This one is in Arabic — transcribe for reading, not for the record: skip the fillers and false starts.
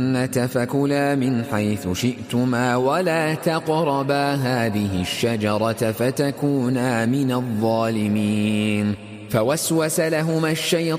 فكلا من حيث شئتما ولا تقربا هذه الشجرة فتكونا من الظالمين. فوسوس لهما الشيطان